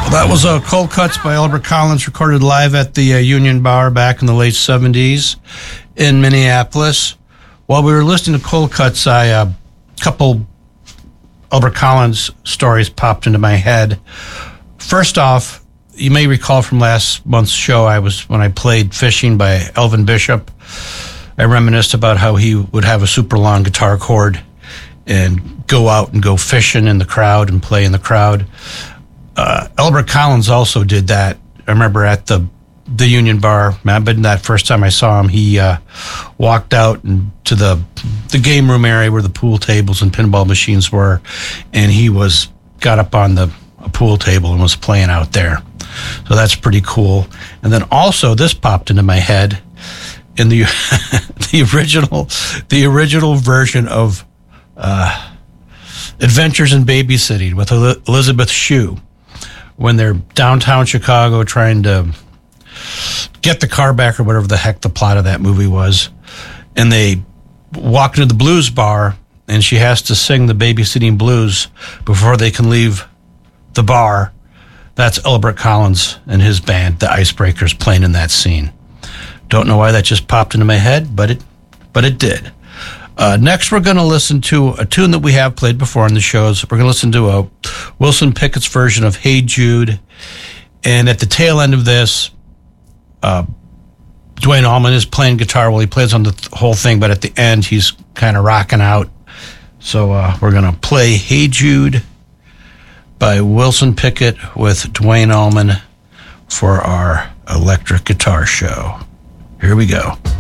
That was Cold Cuts by Albert Collins, recorded live at the Union Bar back in the late 70s in Minneapolis. While we were listening to Cold Cuts, a couple Albert Collins stories popped into my head. First off, you may recall from last month's show, when I played Fishing by Elvin Bishop, I reminisced about how he would have a super long guitar chord and go out and go fishing in the crowd and play in the crowd. Albert Collins also did that. I remember at the Union Bar, but that first time I saw him, he walked out to the game room area where the pool tables and pinball machines were, and he got up on a pool table and was playing out there. So that's pretty cool. And then also this popped into my head in the the original version of Adventures in Babysitting with Elizabeth Shue, when they're downtown Chicago trying to get the car back or whatever the heck the plot of that movie was. And they walk into the blues bar and she has to sing the Babysitting Blues before they can leave the bar. That's Albert Collins and his band, the Icebreakers, playing in that scene. Don't know why that just popped into my head, but it did. Next, we're going to listen to a tune that we have played before on the shows. We're going to listen to Wilson Pickett's version of Hey Jude. And at the tail end of this, Duane Allman is playing guitar while he plays on the whole thing, but at the end, he's kind of rocking out. So we're going to play Hey Jude by Wilson Pickett with Duane Allman for our electric guitar show. Here we go.